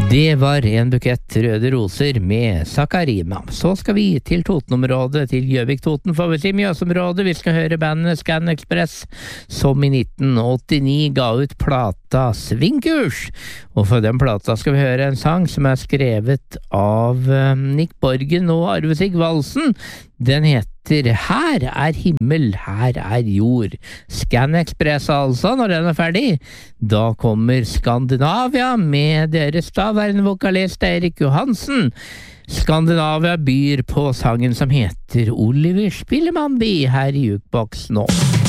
Det var en bukett røde roser med Sakarima. Så skal vi til Totenområdet, til Gjøvik-Toten, får vi si Mjøsområdet. Vi skal høre bandet Scan Express, som i 1989 ga ut plata Svingkurs. Og for den plata skal vi høre en sang som er skrevet av Nick Borgen og Arve Sigvaldsen. Den heter Her er himmel, her er jord. Scan Express altså, når den er ferdig. Da kommer Skandinavia med deres daværende vokalist Erik Johansen. Skandinavia byr på sangen som heter Oliver Spillemannby her i Jukebox nå.